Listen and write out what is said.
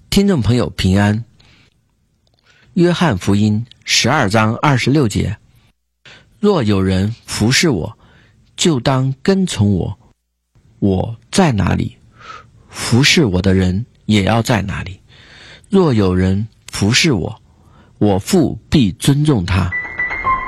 听众朋友平安。约翰福音12章26节，若有人服侍我，就当跟从我，我在哪里，服侍我的人也要在哪里。若有人服侍我，我父必尊重他。